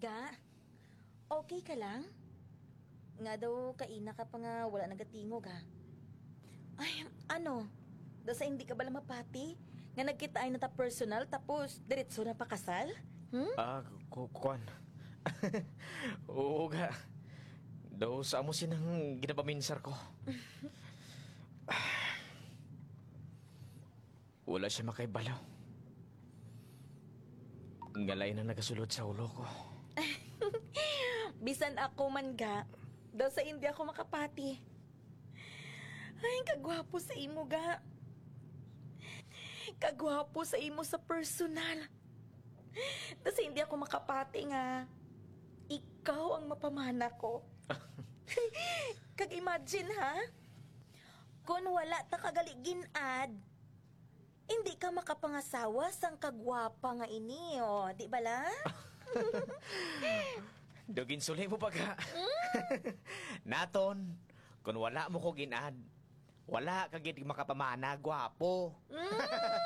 Ga, okay ka lang? Nga daw, kaina ka pa nga wala nagatingog ha. Ay, ano? Daw sa hindi ka bala mapati? Nga nagkita ay nata personal tapos diretso na pakasal? Kuan. Oo ga. Daw sa amo sinang ginapaminsar ko. Wala siya makaibalaw. Ngalay na nagasulod sa ulo ko. Bisan ako man ga, daw sa hindi ako makapati. Ay, kagwapo sa imo ga. Kagwapo sa imo sa personal. Daw sa hindi ako makapati nga, ikaw ang mapamana ko. Kag-imagine ha, kung wala ta kagaligin-ad, hindi ka makapangasawa sang kagwapa nga ini, o, di bala? Dugin sulay mo pa ka. Naton, kung wala mo ko ginad, wala ka gid makapamana, gwapo.